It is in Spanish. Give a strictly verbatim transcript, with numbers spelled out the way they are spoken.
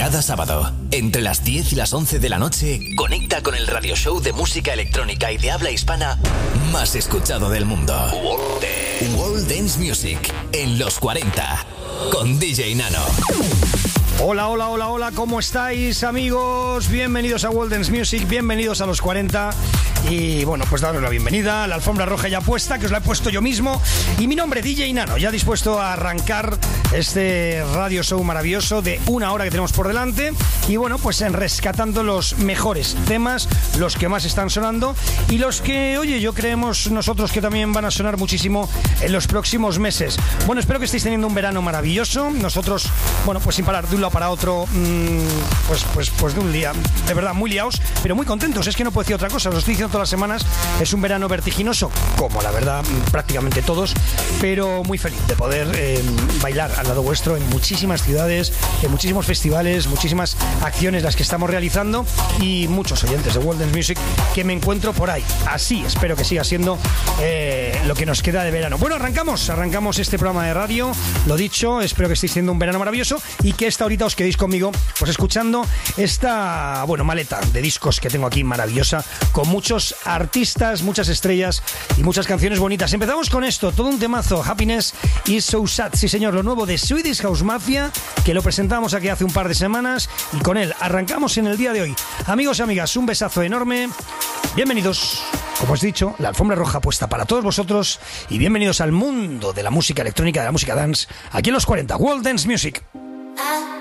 Cada sábado, entre las diez y las once de la noche, conecta con el radio show de música electrónica y de habla hispana más escuchado del mundo. World Dance, World Dance Music en los cuarenta, con D J Nano. Hola, hola, hola, hola, ¿cómo estáis, amigos? Bienvenidos a World Dance Music, bienvenidos a los cuarenta. Y bueno, pues daros la bienvenida. La alfombra roja ya puesta, que os la he puesto yo mismo. Y mi nombre, D J Nano, ya dispuesto a arrancar este radio show maravilloso de una hora que tenemos por delante. Y bueno, pues en rescatando los mejores temas, los que más están sonando y los que, oye, yo creemos nosotros que también van a sonar muchísimo en los próximos meses. Bueno, espero que estéis teniendo un verano maravilloso. Nosotros, bueno, pues sin parar de un lado para otro, mmm, pues, pues, pues de un día, de verdad, muy liados, pero muy contentos. Es que no puedo decir otra cosa, os estoy diciendo todas las semanas. Es un verano vertiginoso, como la verdad prácticamente todos, pero muy feliz de poder eh, bailar al lado vuestro en muchísimas ciudades, en muchísimos festivales, muchísimas acciones las que estamos realizando y muchos oyentes de World Dance Music que me encuentro por ahí. Así espero que siga siendo eh, lo que nos queda de verano. Bueno, arrancamos, arrancamos este programa de radio. Lo dicho, espero que estéis teniendo un verano maravilloso y que esta horita os quedéis conmigo, pues escuchando esta, bueno, maleta de discos que tengo aquí maravillosa, con muchos artistas, muchas estrellas y muchas canciones bonitas. Empezamos con esto, todo un temazo, Happiness is So Sad, sí señor, lo nuevo de Swedish House Mafia, que lo presentamos aquí hace un par de semanas y con él arrancamos en el día de hoy. Amigos y amigas, un besazo enorme, bienvenidos, como os he dicho, la alfombra roja puesta para todos vosotros y bienvenidos al mundo de la música electrónica, de la música dance, aquí en los cuarenta, World Dance Music.